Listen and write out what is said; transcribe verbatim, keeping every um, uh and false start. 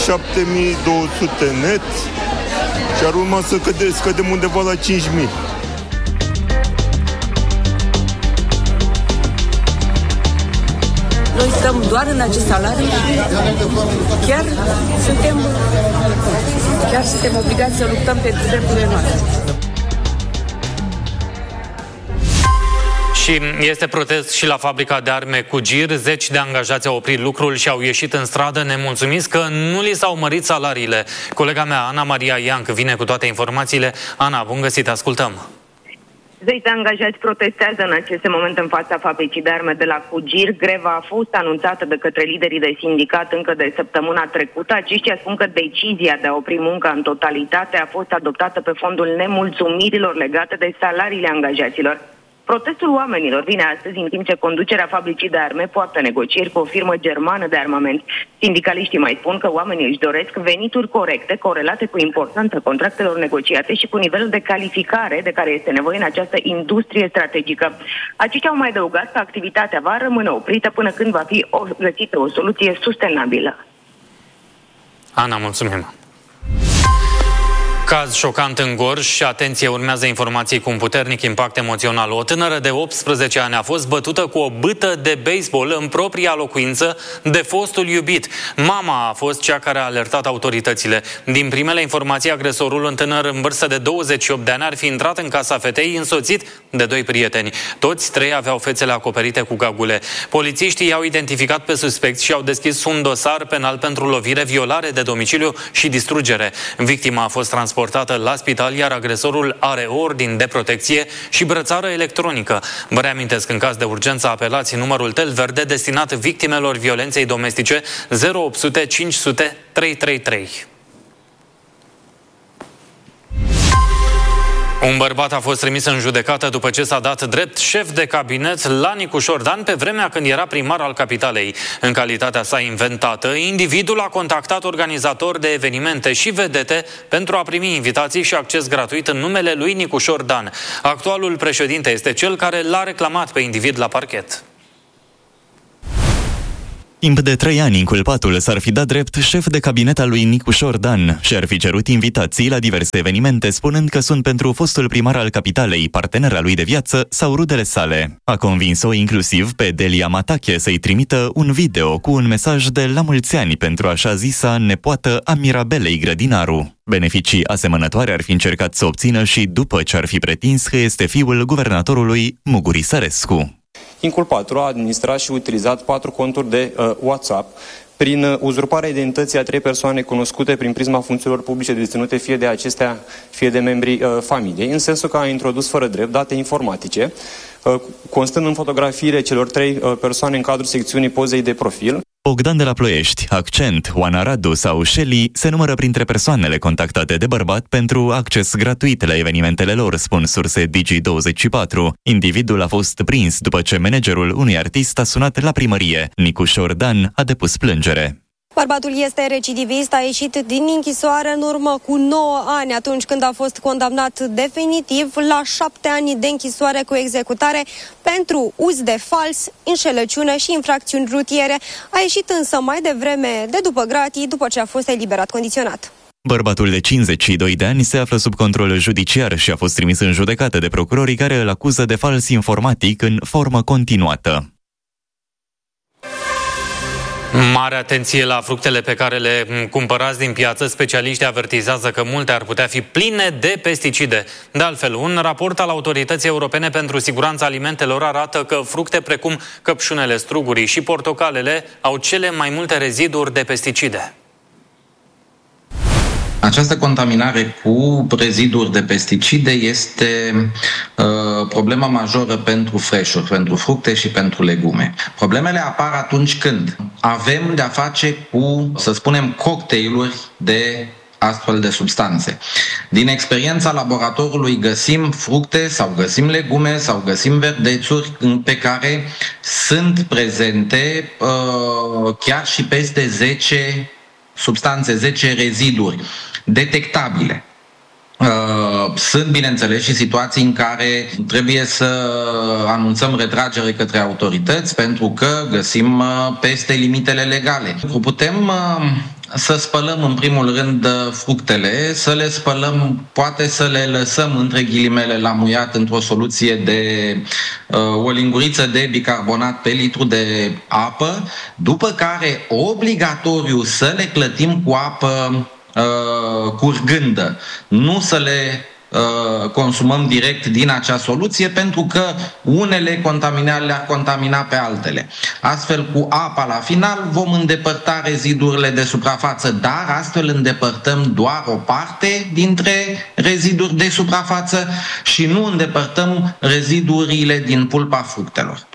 șapte mii două sute net și ar urma să căde, scădem undeva la cinci mii. Noi stăm doar în acest salariu și chiar suntem, chiar suntem obligați să luptăm pentru drepturile noastre. Și este protest și la fabrica de arme cu Gir. Zeci de angajați au oprit lucrul și au ieșit în stradă nemulțumiți că nu li s-au mărit salariile. Colega mea, Ana Maria Ianc, vine cu toate informațiile. Ana, bun găsit, ascultăm. Zeci de angajați protestează în acest moment în fața fabricii de arme de la Cugir. Greva a fost anunțată de către liderii de sindicat încă de săptămâna trecută. Aceștia spun că decizia de a opri munca în totalitate a fost adoptată pe fondul nemulțumirilor legate de salariile angajaților. Protestul oamenilor vine astăzi în timp ce conducerea fabricii de arme poartă negocieri cu o firmă germană de armament. Sindicaliștii mai spun că oamenii își doresc venituri corecte, corelate cu importanța contractelor negociate și cu nivelul de calificare de care este nevoie în această industrie strategică. Aceștia au mai adăugat că activitatea va rămâne oprită până când va fi găsită o soluție sustenabilă. Ana, mulțumim! Caz șocant în Gorj și, atenție, urmează informații cu un puternic impact emoțional. O tânără de optsprezece ani a fost bătută cu o bâtă de baseball în propria locuință de fostul iubit. Mama a fost cea care a alertat autoritățile. Din primele informații, agresorul, un tânăr în vârstă de douăzeci și opt de ani, ar fi intrat în casa fetei însoțit de doi prieteni. Toți trei aveau fețele acoperite cu gagule. Polițiștii i-au identificat pe suspecți și au deschis un dosar penal pentru lovire, violare de domiciliu și distrugere. Victima a fost transportată la spital, iar agresorul are ordin de protecție și brățară electronică. Vă reamintesc, în caz de urgență, apelați numărul tel verde destinat victimelor violenței domestice zero opt sute cinci sute trei trei trei. Un bărbat a fost trimis în judecată după ce s-a dat drept șef de cabinet la Nicu Șordan pe vremea când era primar al capitalei. În calitatea sa inventată, individul a contactat organizatori de evenimente și vedete pentru a primi invitații și acces gratuit în numele lui Nicu Șordan. Actualul președinte este cel care l-a reclamat pe individ la parchet. Timp de trei ani, inculpatul s-ar fi dat drept șef de cabinet al lui Nicu Șordan și ar fi cerut invitații la diverse evenimente, spunând că sunt pentru fostul primar al capitalei, partenera lui de viață sau rudele sale. A convins-o inclusiv pe Delia Matache să-i trimită un video cu un mesaj de la mulți ani pentru așa zisa nepoată a Mirabelei Grădinaru. Beneficii asemănătoare ar fi încercat să obțină și după ce ar fi pretins că este fiul guvernatorului Muguri Sărescu. Inculpatul a administrat și utilizat patru conturi de uh, WhatsApp prin uh, uzurparea identității a trei persoane cunoscute prin prisma funcțiilor publice deținute fie de acestea, fie de membrii uh, familiei, în sensul că a introdus fără drept date informatice, uh, constând în fotografiile celor trei uh, persoane în cadrul secțiunii pozei de profil. Bogdan de la Ploiești, Accent, Oana Radu sau Shelly se numără printre persoanele contactate de bărbat pentru acces gratuit la evenimentele lor, spun surse Digi douăzeci și patru. Individul a fost prins după ce managerul unui artist a sunat la primărie. Nicu Șordan a depus plângere. Bărbatul este recidivist, a ieșit din închisoare în urmă cu nouă ani, atunci când a fost condamnat definitiv la șapte ani de închisoare cu executare pentru uz de fals, înșelăciune și infracțiuni rutiere. A ieșit însă mai devreme de după gratii, după ce a fost eliberat condiționat. Bărbatul de cincizeci și doi de ani se află sub control judiciar și a fost trimis în judecată de procurorii care îl acuză de fals informatic în formă continuată. Mare atenție la fructele pe care le cumpărați din piață. Specialiștii avertizează că multe ar putea fi pline de pesticide. De altfel, un raport al Autorității Europene pentru Siguranța Alimentelor arată că fructe precum căpșunele, strugurii și portocalele au cele mai multe reziduri de pesticide. Această contaminare cu reziduri de pesticide este uh, problema majoră pentru freșuri, pentru fructe și pentru legume. Problemele apar atunci când avem de-a face cu, să spunem, cocktailuri de astfel de substanțe. Din experiența laboratorului găsim fructe sau găsim legume sau găsim verdețuri pe care sunt prezente uh, chiar și peste zece substanțe, zece reziduri detectabile. Sunt, bineînțeles, și situații în care trebuie să anunțăm retragere către autorități pentru că găsim peste limitele legale. Putem să spălăm în primul rând fructele, să le spălăm, poate să le lăsăm între ghilimele la muiat într-o soluție de uh, o linguriță de bicarbonat pe litru de apă, după care obligatoriu să le clătim cu apă uh, curgândă, nu să le consumăm direct din acea soluție, pentru că unele contamina, le-ar contamina pe altele. Astfel, cu apa la final vom îndepărta rezidurile de suprafață, dar astfel îndepărtăm doar o parte dintre reziduri de suprafață și nu îndepărtăm rezidurile din pulpa fructelor.